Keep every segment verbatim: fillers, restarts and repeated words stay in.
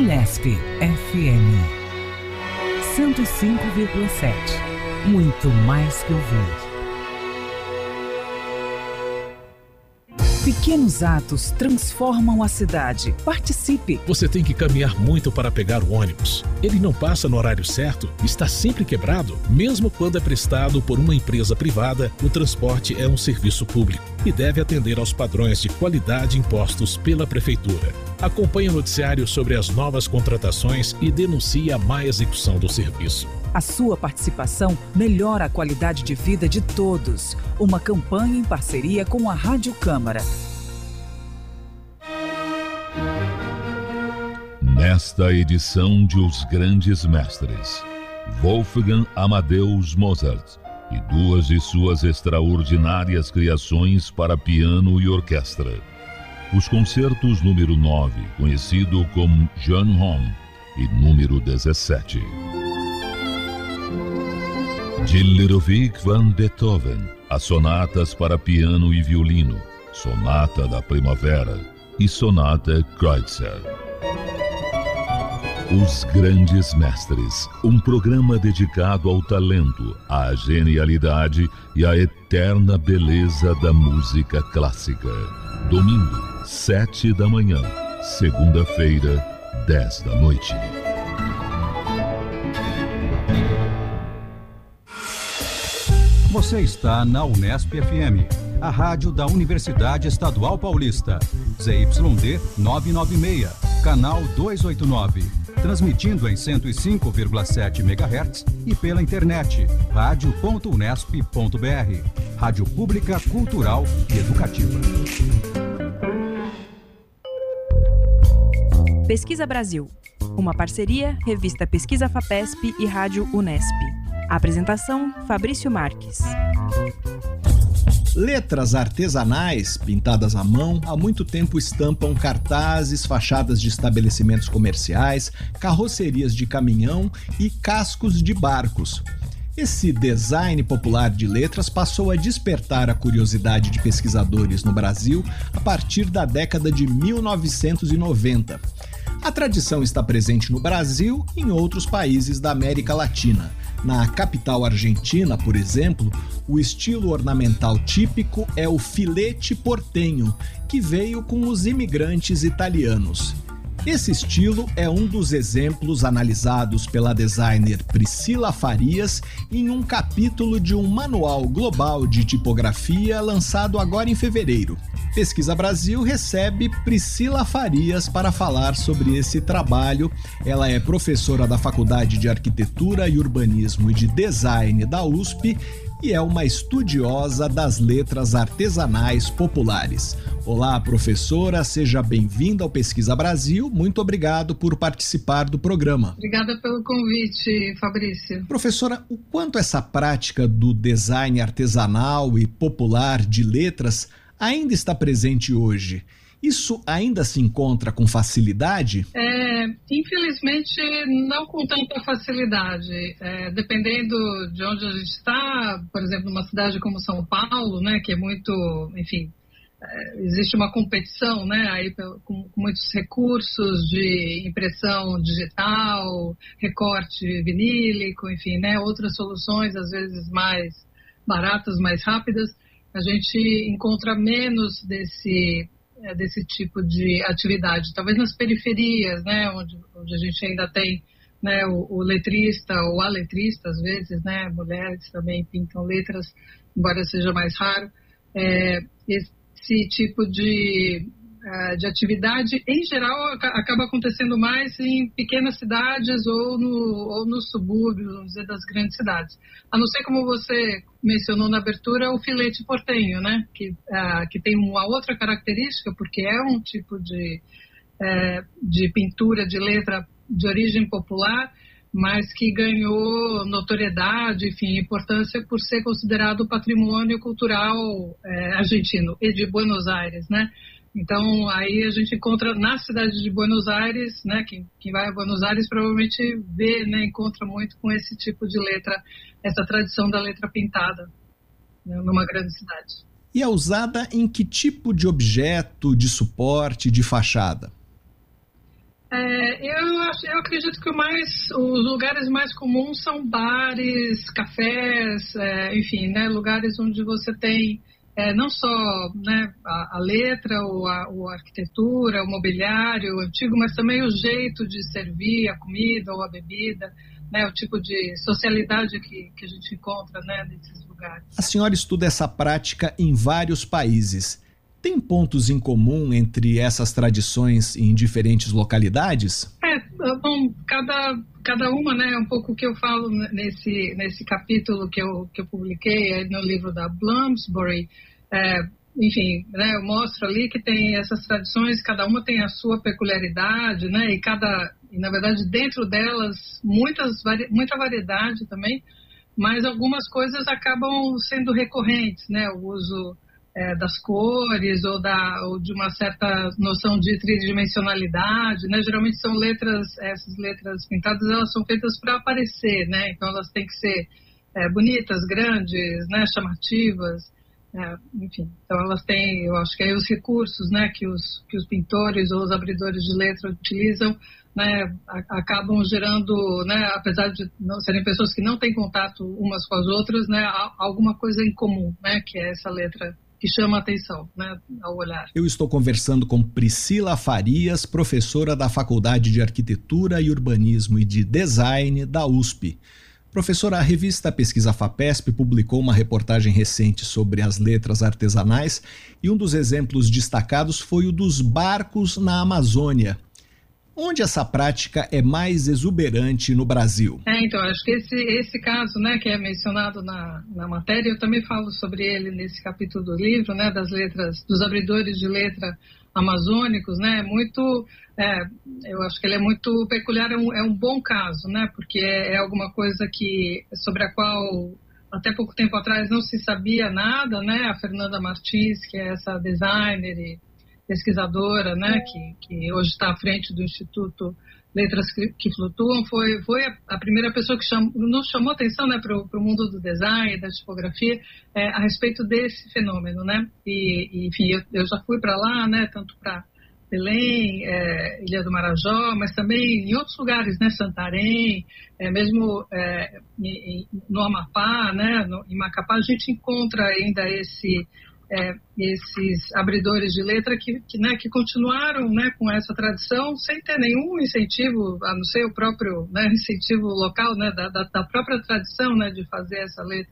Unesp F M cento e cinco vírgula sete. Muito mais que ouvir. Pequenos atos transformam a cidade. Participe! Você tem que caminhar muito para pegar o ônibus. Ele não passa no horário certo, está sempre quebrado. Mesmo quando é prestado por uma empresa privada, o transporte é um serviço público e deve atender aos padrões de qualidade impostos pela Prefeitura. Acompanhe o noticiário sobre as novas contratações e denuncie a má execução do serviço. A sua participação melhora a qualidade de vida de todos. Uma campanha em parceria com a Rádio Câmara. Nesta edição de Os Grandes Mestres, Wolfgang Amadeus Mozart e duas de suas extraordinárias criações para piano e orquestra. Os concertos número nove, conhecido como Jean Homme, e número dezessete. De Ludovic van Beethoven, as sonatas para piano e violino, Sonata da Primavera e Sonata Kreutzer. Os Grandes Mestres, um programa dedicado ao talento, à genialidade e à eterna beleza da música clássica. Domingo, sete da manhã. Segunda-feira, dez da noite. Você está na Unesp F M, a rádio da Universidade Estadual Paulista. Z Y D novecentos e noventa e seis, canal duzentos e oitenta e nove. Transmitindo em cento e cinco vírgula sete megahertz e pela internet, rádio ponto unesp ponto br. Rádio Pública, Cultural e Educativa. Pesquisa Brasil. Uma parceria, revista Pesquisa FAPESP e Rádio Unesp. Apresentação, Fabrício Marques. Letras artesanais, pintadas à mão, há muito tempo estampam cartazes, fachadas de estabelecimentos comerciais, carrocerias de caminhão e cascos de barcos. Esse design popular de letras passou a despertar a curiosidade de pesquisadores no Brasil a partir da década de mil novecentos e noventa. A tradição está presente no Brasil e em outros países da América Latina. Na capital argentina, por exemplo, o estilo ornamental típico é o filete portenho, que veio com os imigrantes italianos. Esse estilo é um dos exemplos analisados pela designer Priscila Farias em um capítulo de um manual global de tipografia lançado agora em fevereiro. Pesquisa Brasil recebe Priscila Farias para falar sobre esse trabalho. Ela é professora da Faculdade de Arquitetura e Urbanismo e de Design da U S P e é uma estudiosa das letras artesanais populares. Olá, professora, seja bem-vinda ao Pesquisa Brasil. Muito obrigado por participar do programa. Obrigada pelo convite, Fabrício. Professora, o quanto essa prática do design artesanal e popular de letras ainda está presente hoje? Isso ainda se encontra com facilidade? É, infelizmente, não com tanta facilidade. É, dependendo de onde a gente está, por exemplo, numa cidade como São Paulo, né, que é muito, enfim, é, existe uma competição, né, aí com, com muitos recursos de impressão digital, recorte vinílico, enfim, né, outras soluções, às vezes mais baratas, mais rápidas. A gente encontra menos desse... desse tipo de atividade, talvez nas periferias, né, onde, onde a gente ainda tem, né, o, o letrista ou a letrista, às vezes, né, mulheres também pintam letras, embora seja mais raro. É, esse tipo de, uh, de atividade, em geral, acaba acontecendo mais em pequenas cidades ou, no, ou nos subúrbios, vamos dizer, das grandes cidades. A não ser, como você mencionou na abertura, o filete portenho, né? Que, uh, que tem uma outra característica, porque é um tipo de, uh, de pintura, de letra de origem popular, mas que ganhou notoriedade, enfim, importância por ser considerado patrimônio cultural uh, argentino e de Buenos Aires, né? Então, aí a gente encontra na cidade de Buenos Aires, né, quem, quem vai a Buenos Aires provavelmente vê, né, encontra muito com esse tipo de letra, essa tradição da letra pintada, né, numa grande cidade. E é usada em que tipo de objeto, de suporte, de fachada? É, eu acho, eu acredito que o mais, os lugares mais comuns são bares, cafés, é, enfim, né, lugares onde você tem é, não só, né, a, a letra, ou a, ou a arquitetura, o mobiliário antigo, mas também o jeito de servir a comida ou a bebida, né, o tipo de socialidade que, que a gente encontra, né, nesses lugares. A senhora estuda essa prática em vários países. Tem pontos em comum entre essas tradições em diferentes localidades? É, bom, cada, cada uma, né, é um pouco o que eu falo nesse, nesse capítulo que eu, que eu publiquei no livro da Bloomsbury. É, enfim, né, eu mostro ali que tem essas tradições, cada uma tem a sua peculiaridade, né, e cada, e na verdade dentro delas muitas, muita variedade também, mas algumas coisas acabam sendo recorrentes, né, o uso É, das cores ou, da, ou de uma certa noção de tridimensionalidade, né? Geralmente são letras, essas letras pintadas, elas são feitas para aparecer, né? Então elas têm que ser é, bonitas, grandes, né? Chamativas, é, enfim. Então elas têm, eu acho que aí os recursos, né? Que os, que os pintores ou os abridores de letra utilizam, né? Acabam gerando, né? Apesar de não serem pessoas que não têm contato umas com as outras, né? Alguma coisa em comum, né? Que é essa letra que chama a atenção, né, ao olhar. Eu estou conversando com Priscila Farias, professora da Faculdade de Arquitetura e Urbanismo e de Design da U S P. Professora, a revista Pesquisa FAPESP publicou uma reportagem recente sobre as letras artesanais e um dos exemplos destacados foi o dos barcos na Amazônia. Onde essa prática é mais exuberante no Brasil? É, então, acho que esse, esse caso, né, que é mencionado na, na matéria, eu também falo sobre ele nesse capítulo do livro, né, das letras, dos abridores de letra amazônicos, né, muito, é, eu acho que ele é muito peculiar, é um, é um bom caso, né, porque é, é alguma coisa que, sobre a qual até pouco tempo atrás não se sabia nada, né, a Fernanda Martins, que é essa designer e pesquisadora, né, que, que hoje está à frente do Instituto Letras que, que Flutuam, foi, foi a, a primeira pessoa que cham, nos chamou atenção, né, para o mundo do design, da tipografia, é, a respeito desse fenômeno, né, e, e enfim, eu, eu já fui para lá, né, tanto para Belém, é, Ilha do Marajó, mas também em outros lugares, né, Santarém, é, mesmo é, em, no Amapá, né, no, em Macapá, a gente encontra ainda esse É, esses abridores de letra que, que, né, que continuaram, né, com essa tradição sem ter nenhum incentivo, a não ser o próprio, né, incentivo local, né, da, da, da própria tradição, né, de fazer essa letra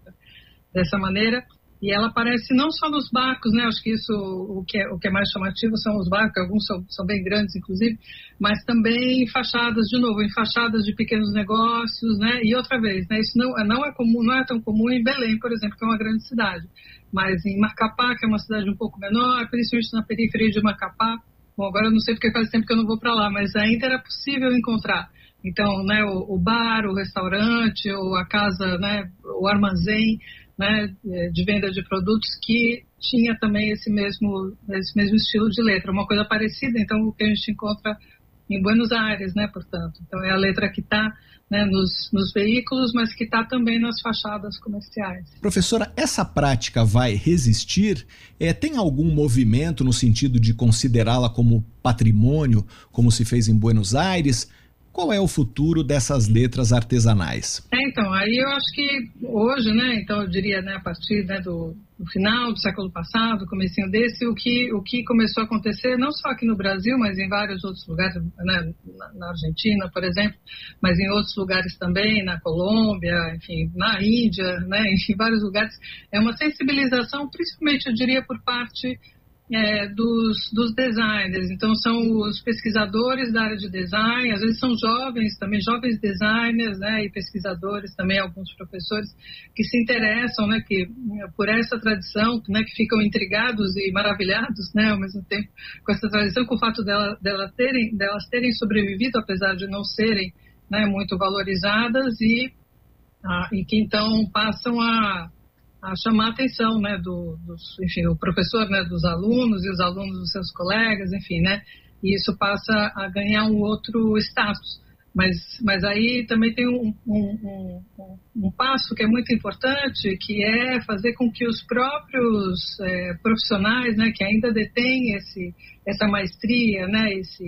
dessa maneira. E ela aparece não só nos barcos, né, acho que isso, o que é, o que é mais chamativo são os barcos, alguns são, são bem grandes, inclusive, mas também em fachadas, de novo, em fachadas de pequenos negócios, né, e outra vez, né, isso não, não, é comum, não é tão comum em Belém, por exemplo, que é uma grande cidade, mas em Macapá, que é uma cidade um pouco menor, principalmente na periferia de Macapá, bom, agora eu não sei porque faz tempo que eu não vou para lá, mas ainda era possível encontrar. Então, né, o, o bar, o restaurante, ou a casa, né, o armazém, né, de venda de produtos que tinha também esse mesmo, esse mesmo estilo de letra, uma coisa parecida, então, o que a gente encontra em Buenos Aires, né, portanto. Então, é a letra que está, né, nos, nos veículos, mas que está também nas fachadas comerciais. Professora, essa prática vai resistir? É, tem algum movimento no sentido de considerá-la como patrimônio, como se fez em Buenos Aires? Qual é o futuro dessas letras artesanais? É, então, aí eu acho que hoje, né, então eu diria, né, a partir, né, do, do final do século passado, comecinho desse, o que, o que começou a acontecer, não só aqui no Brasil, mas em vários outros lugares, né, na, na Argentina, por exemplo, mas em outros lugares também, na Colômbia, enfim, na Índia, né, em vários lugares, é uma sensibilização, principalmente, eu diria, por parte É, dos, dos designers. Então são os pesquisadores da área de design, às vezes são jovens também, jovens designers, né, e pesquisadores também, alguns professores que se interessam, né, que, por essa tradição, né, que ficam intrigados e maravilhados, né, ao mesmo tempo com essa tradição, com o fato dela, dela terem, delas terem sobrevivido, apesar de não serem, né, muito valorizadas, e, ah, e que então passam a a chamar a atenção, né, do, dos, enfim, o professor, né, dos alunos e os alunos dos seus colegas, enfim, né, e isso passa a ganhar um outro status. Mas, mas aí também tem um, um, um, um passo que é muito importante, que é fazer com que os próprios é, profissionais, né, que ainda detêm esse, essa maestria, né, esse,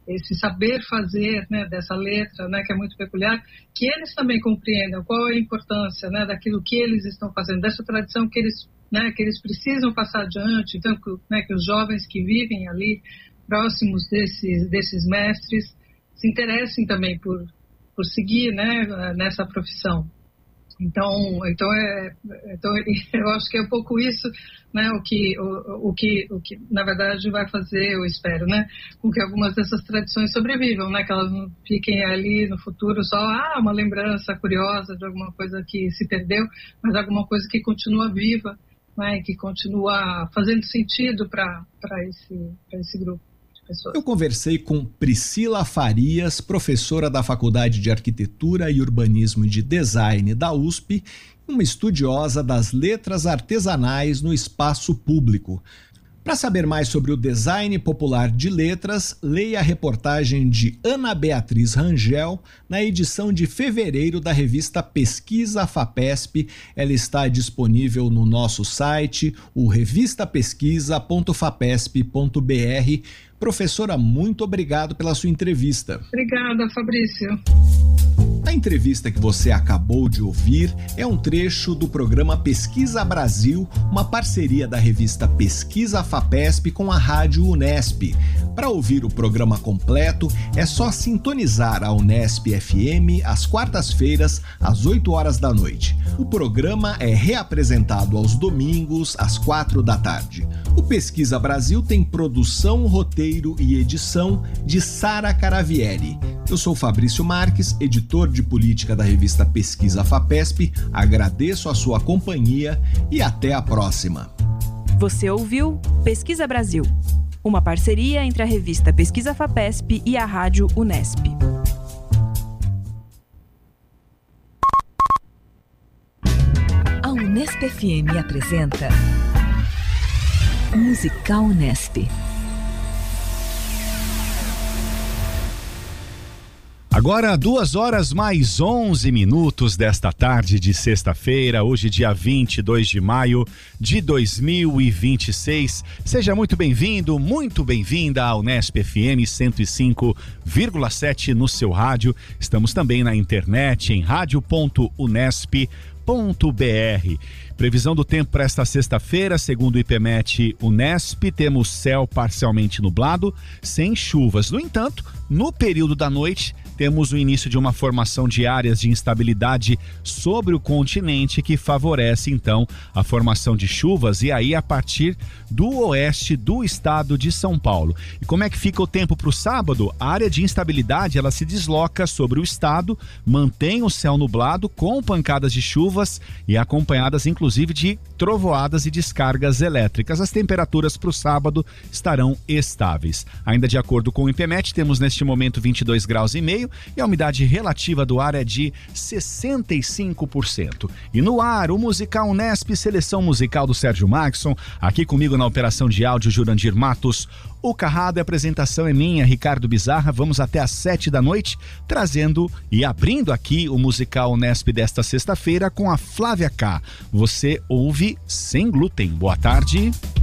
esse saber fazer, né, dessa letra, né, que é muito peculiar, que eles também compreendam qual é a importância, né, daquilo que eles estão fazendo, dessa tradição que eles, né, que eles precisam passar adiante, então, que, né, que os jovens que vivem ali próximos desses, desses mestres se interessem também por, por seguir, né, nessa profissão. Então, então, é, então, eu acho que é um pouco isso, né, o que, o, o, que, o que, na verdade, vai fazer, eu espero, né, com que algumas dessas tradições sobrevivam, né, que elas não fiquem ali no futuro só, ah, uma lembrança curiosa de alguma coisa que se perdeu, mas alguma coisa que continua viva, né, que continua fazendo sentido para esse, para esse grupo. Eu conversei com Priscila Farias, professora da Faculdade de Arquitetura e Urbanismo e de Design da U S P, uma estudiosa das letras artesanais no espaço público. Para saber mais sobre o design popular de letras, leia a reportagem de Ana Beatriz Rangel na edição de fevereiro da revista Pesquisa Fapesp. Ela está disponível no nosso site, o revista pesquisa ponto fapesp ponto b r. Professora, muito obrigado pela sua entrevista. Obrigada, Fabrício. A entrevista que você acabou de ouvir é um trecho do programa Pesquisa Brasil, uma parceria da revista Pesquisa Fapesp com a Rádio Unesp. Para ouvir o programa completo, é só sintonizar a Unesp F M às quartas-feiras, às oito horas da noite. O programa é reapresentado aos domingos, às quatro da tarde. O Pesquisa Brasil tem produção, roteiro e edição de Sara Caravieri. Eu sou Fabrício Marques, editor de política da revista Pesquisa Fapesp. Agradeço a sua companhia e até a próxima. Você ouviu Pesquisa Brasil, uma parceria entre a revista Pesquisa Fapesp e a Rádio Unesp. A Unesp F M apresenta Musical Unesp. Agora, duas horas mais onze minutos desta tarde de sexta-feira, hoje dia vinte e dois de maio de dois mil e vinte e seis. Seja muito bem-vindo, muito bem-vinda ao Unesp F M cento e cinco vírgula sete no seu rádio. Estamos também na internet em rádio ponto unesp ponto b r. Previsão do tempo para esta sexta-feira, segundo o IPMET Unesp, temos céu parcialmente nublado, sem chuvas. No entanto, no período da noite, temos o início de uma formação de áreas de instabilidade sobre o continente que favorece, então, a formação de chuvas e aí a partir do oeste do estado de São Paulo. E como é que fica o tempo para o sábado? A área de instabilidade, ela se desloca sobre o estado, mantém o céu nublado com pancadas de chuvas e acompanhadas, inclusive, de trovoadas e descargas elétricas. As temperaturas para o sábado estarão estáveis. Ainda de acordo com o IPMET, temos neste momento vinte e dois graus e meio e a umidade relativa do ar é de sessenta e cinco por cento. E no ar, o Musical Unesp, seleção musical do Sérgio Maxson, aqui comigo na operação de áudio Jurandir Matos. O Carrado, a apresentação é minha, Ricardo Bizarra. Vamos até às sete da noite, trazendo e abrindo aqui o Musical Unesp desta sexta-feira com a Flávia K. Você ouve Sem Glúten. Boa tarde.